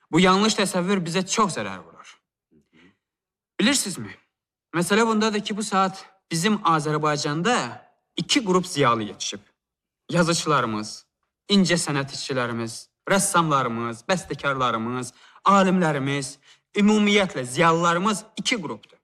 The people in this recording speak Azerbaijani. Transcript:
Bu yanlış təsəvvür bizə çox zərər vurur. Bilirsinizmi? Məsələ bundadır ki, bu saat bizim Azərbaycanda 2 qrup ziyalı yetişib. Yazıçılarımız, incə sənət işçilərimiz, rəssamlarımız, bəstəkarlarımız, alimlərimiz, ümumiyyətlə ziyalılarımız 2 qrupdur.